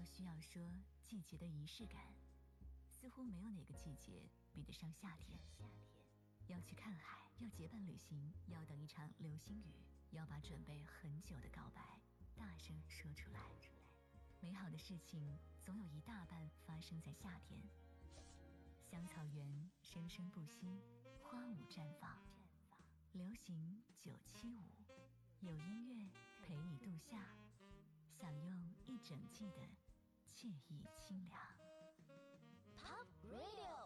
需要说季节的仪式感，似乎没有哪个季节比得上夏天。要去看海，要结伴旅行，要等一场流星雨，要把准备很久的告白大声说出来。美好的事情总有一大半发生在夏天。香草园生生不息，花舞绽放。流行975，有音乐陪你度夏，享用一整季的惬意清凉。 Pop Radio。